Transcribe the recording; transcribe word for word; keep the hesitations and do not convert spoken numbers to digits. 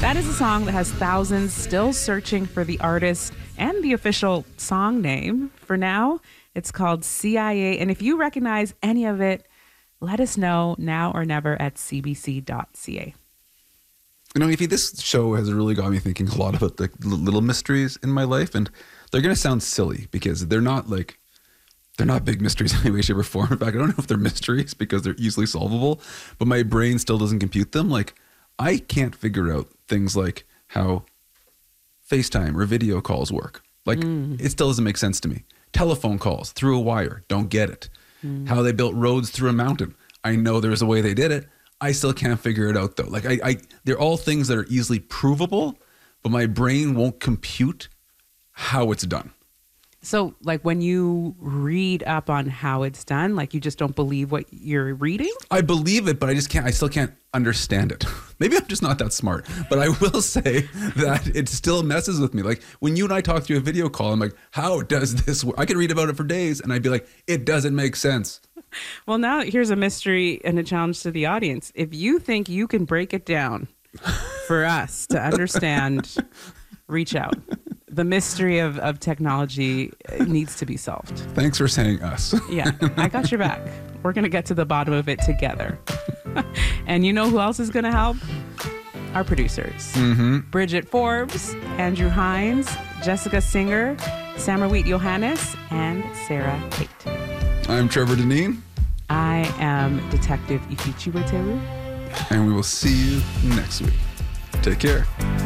That is a song that has thousands still searching for the artist and the official song name. For now, it's called C I A. And if you recognize any of it, let us know now or never at c b c dot c a. You know, Evie, this show has really got me thinking a lot about the little mysteries in my life, and they're going to sound silly because they're not like, they're not big mysteries in any way, shape, or form. In fact, I don't know if they're mysteries because they're easily solvable, but my brain still doesn't compute them. Like, I can't figure out things like how FaceTime or video calls work. Like, mm. it still doesn't make sense to me. Telephone calls through a wire, don't get it. Mm. How they built roads through a mountain. I know there's a way they did it. I still can't figure it out though. Like I, I, they're all things that are easily provable, but my brain won't compute how it's done. So like when you read up on how it's done, like you just don't believe what you're reading? I believe it, but I just can't, I still can't understand it. Maybe I'm just not that smart, but I will say that it still messes with me. Like when you and I talk through a video call, I'm like, how does this work? I could read about it for days and I'd be like, it doesn't make sense. Well, now here's a mystery and a challenge to the audience. If you think you can break it down for us to understand, reach out. The mystery of, of technology needs to be solved. Thanks for saying us. Yeah, I got your back. We're going to get to the bottom of it together. And you know who else is going to help? Our producers. Mm-hmm. Bridget Forbes, Andrew Hines, Jessica Singer, Samarweet Johannes, and Sarah Tate. I'm Trevor Deneen. I am Detective Ifichi Weteru. And we will see you next week. Take care.